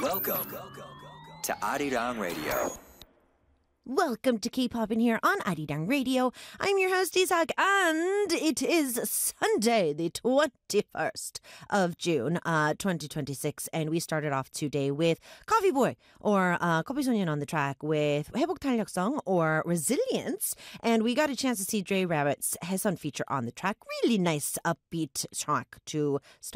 Welcome to Arirang Radio. Welcome to K-Pop in here on Arirang Radio. I'm your host, Isak, and it is Sunday, the 21st of June, 2026, and we started off today with Coffee Boy, or Coffee Sonyeon on the track with 회복 탄력성, or Resilience, and we got a chance to see Dre Rabbit's Haesun feature on the track. Really nice, upbeat track to start